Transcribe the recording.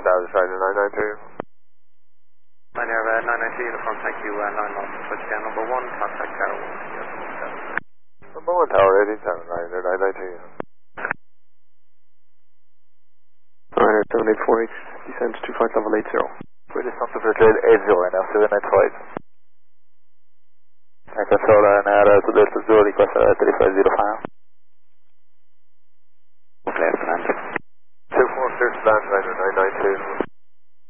Dallas Strider 992. Minerva 992 uniform, thank you, 9 miles, touchdown number 1, contact tower 1. Number 1 tower 87, Ryder 992. Ryder 784H, descends to flight level 80. British Santa Fe trade 80 right now, 795. Echo Solar and Air to Delta Zulu, request 3505.